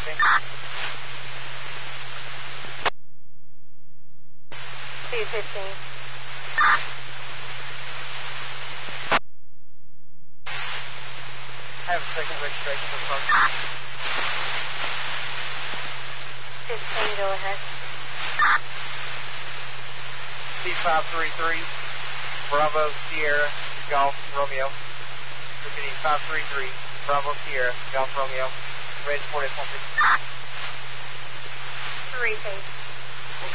215. 215. I have a second registration for the car. 15, go ahead. C533, Bravo Sierra, Golf Romeo. Repeating 533, Bravo Sierra, Golf Romeo. Red 4816. 3 phase.